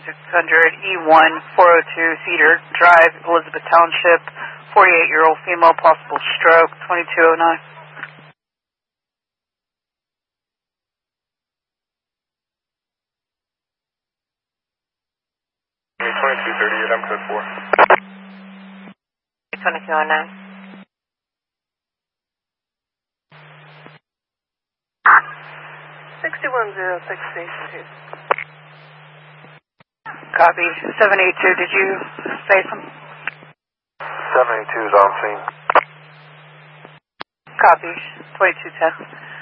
E1 402 Cedar Drive, Elizabeth Township, 48-year-old female, possible stroke, 2209. I'm code 4. 2209. 610, Station 2. Copy. 782, did you face him? 782 is on scene. Copy. 2210.